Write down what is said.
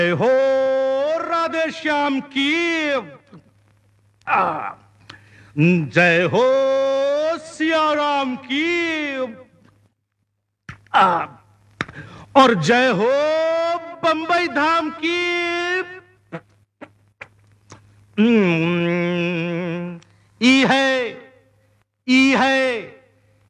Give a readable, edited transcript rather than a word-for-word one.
जय हो राधे श्याम की। जय हो सिया राम की। और जय हो बंबई धाम की। ई है